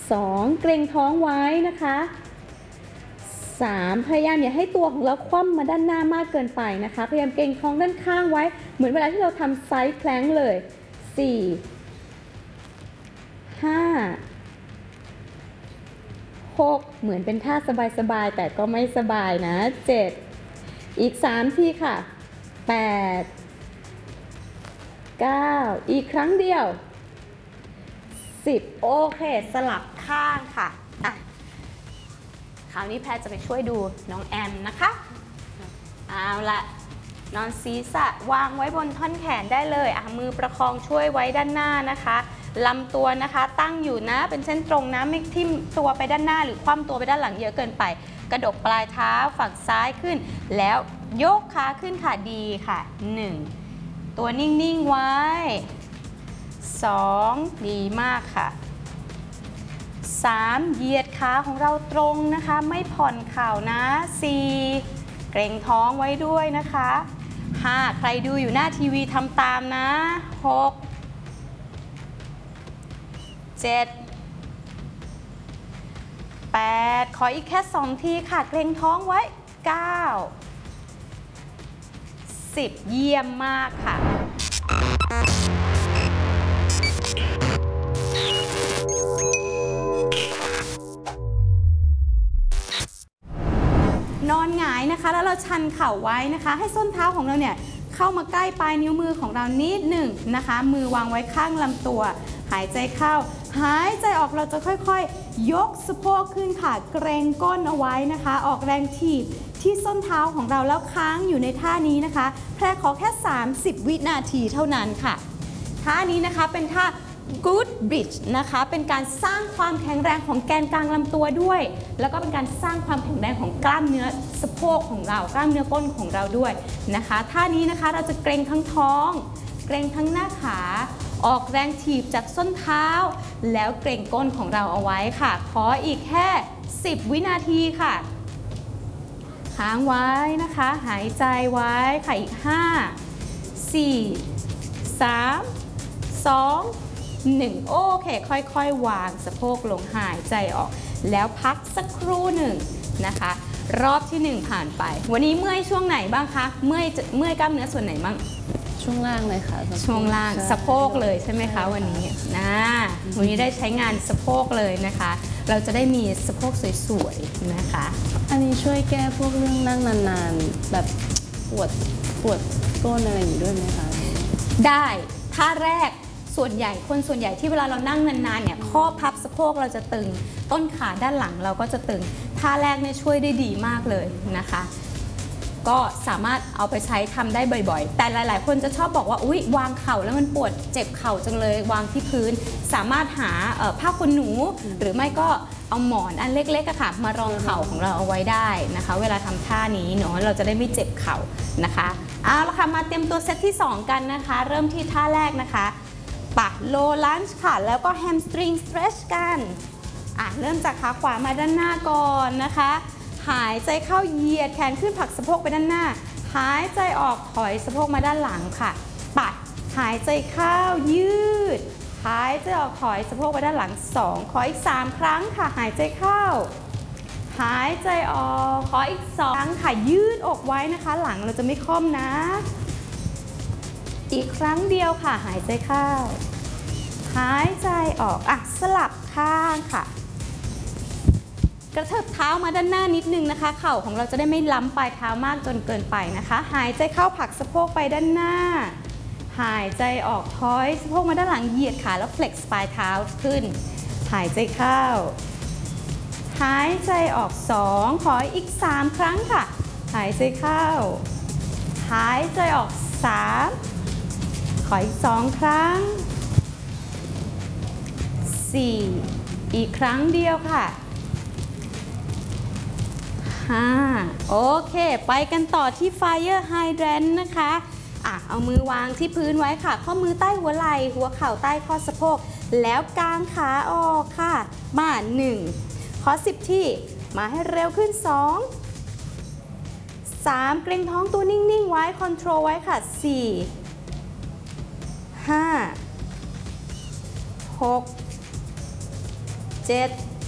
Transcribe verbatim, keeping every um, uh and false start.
สองเกรงท้องไว้นะคะสามพยายามอย่าให้ตัวของเราคว่ำมาด้านหน้ามากเกินไปนะคะพยายามเกรงท้องด้านข้างไว้เหมือนเวลาที่เราทำไซด์แพลงก์เลยสี่ห้าหกเหมือนเป็นท่าสบายๆแต่ก็ไม่สบายนะเจ็ดอีกสามทีค่ะแปดเก้าอีกครั้งเดียวสิบโอเคสลับข้างค่ะอ่ะคราวนี้แพทย์จะไปช่วยดูน้องแอมนะคะเอาละนอนศีรษะวางไว้บนท่อนแขนได้เลยอ่ะมือประคองช่วยไว้ด้านหน้านะคะลำตัวนะคะตั้งอยู่นะเป็นเส้นตรงนะไม่ทิ่มตัวไปด้านหน้าหรือคว่ำตัวไปด้านหลังเยอะเกินไปกระดกปลายเท้าฝั่งซ้ายขึ้นแล้วยกขาขึ้นค่ะดีค่ะหนึ่งตัวนิ่งๆไว้สองดีมากค่ะสามเหยียดขาของเราตรงนะคะไม่ผ่อนเข่านะสี่เกร็งท้องไว้ด้วยนะคะห้าใครดูอยู่หน้าทีวีทำตามนะหกเจ็ดแปดขออีกแค่สองทีค่ะเกร็งท้องไว้เก้าสิบเยี่ยมมากค่ะนอนหงายนะคะแล้วเราชันเข่าไว้นะคะให้ส้นเท้าของเราเนี่ยเข้ามาใกล้ปลายนิ้วมือของเรานิดหนึ่งนะคะมือวางไว้ข้างลำตัวหายใจเข้าหายใจออกเราจะค่อยๆยกสะโพกขึ้นค่ะเกรงก้นเอาไว้นะคะออกแรงถีบที่ส้นเท้าของเราแล้วค้างอยู่ในท่านี้นะคะแพรขอแค่สามสิบวินาทีเท่านั้นค่ะท่านี้นะคะเป็นท่า Good Bridge นะคะเป็นการสร้างความแข็งแรงของแกนกลางลำตัวด้วยแล้วก็เป็นการสร้างความแข็งแรงของกล้ามเนื้อสะโพกของเรากล้ามเนื้อก้นของเราด้วยนะคะท่านี้นะคะเราจะเกรงทั้งท้องเกรงทั้งหน้าขาออกแรงถีบจากส้นเท้าแล้วเกรงก้นของเราเอาไว้ค่ะขออีกแค่สิบวินาทีค่ะค้างไว้นะคะหายใจไว้ค่ะอีกห้า สี่ สาม สองหนึ่งโอเคค่อยๆวางสะโพกลงหายใจออกแล้วพักสักครู่หนึ่งนะคะรอบที่หนึ่งผ่านไปวันนี้เมื่อยช่วงไหนบ้างคะเมื่อยเมื่อยกล้ามเนื้อส่วนไหนบ้างช่วงล่างเลยค่ะช่วงล่างสะโพกเลยใช่ไหมคะวันนี้นะวันนี้ได้ใช้งานสะโพกเลยนะคะเราจะได้มีสะโพกสวยๆนะคะอันนี้ช่วยแก้พวกเรื่องนั่งนานๆแบบปวดปวดก้นอะไรอย่างนี้ด้วยไหมคะได้ท่าแรกส่วนใหญ่คนส่วนใหญ่ที่เวลาเรานั่งนานๆเนี่ยข้อพับสะโพกเราจะตึงต้นขาด้านหลังเราก็จะตึงท่าแรกเนี่ยช่วยได้ดีมากเลยนะคะก็สามารถเอาไปใช้ทำได้บ่อยๆแต่หลายๆคนจะชอบบอกว่าอุ๊ยวางเข่าแล้วมันปวดเจ็บเข่าจังเลยวางที่พื้นสามารถหาผ้าขนหนูหรือไม่ก็เอาหมอนอันเล็กๆอะค่ะมารองเข่าของเราเอาไว้ได้นะคะเวลาทำท่านี้เนาะเราจะได้ไม่เจ็บเข่านะคะเอาละค่ะมาเตรียมตัวเซตที่สองกันนะคะเริ่มที่ท่าแรกนะคะปะโลลันช์ค่ะแล้วก็แฮมสตริงสเตรชกันอ่ะเริ่มจากขาขวามาด้านหน้าก่อนนะคะหายใจเข้าเหยียดแขนขึ้นผลักสะโพกไปด้านหน้าหายใจออกถอยสะโพกมาด้านหลังค่ะปัดหายใจเข้ายืดหายใจออกถอยสะโพกไปด้านหลังสองขออีกสามครั้งค่ะหายใจเข้าหายใจออกขออีกสองครั้งค่ะยืดอกไว้นะคะหลังเราจะไม่ค่อมนะอีกครั้งเดียวค่ะหายใจเข้าหายใจออกอ่ะสลับข้างค่ะกระเถิบเท้ามาด้านหน้านิดนึงนะคะเข่าของเราจะได้ไม่ล้ำปลายเท้ามากจนเกินไปนะคะหายใจเข้าผลักสะโพกไปด้านหน้าหายใจออกถอยสะโพกมาด้านหลังเหยียดขาแล้ว flex ปลายเท้าขึ้นหายใจเข้าหายใจออกสองขออีกสามครั้งค่ะหายใจเข้าหายใจออกสามขออีกสองครั้งสี่อีกครั้งเดียวค่ะห้าโอเคไปกันต่อที่ Fire Hydrant นะคะอ่ะเอามือวางที่พื้นไว้ค่ะข้อมือใต้หัวไหล่หัวเข่าใต้ข้อสะโพกแล้วกางขาออกค่ะมาหนึ่งขอสิบที่มาให้เร็วขึ้นสองสามเกร็งท้องตัวนิ่งๆไว้คอนโทรลไว้ค่ะสี่ห้าหกเจ็ด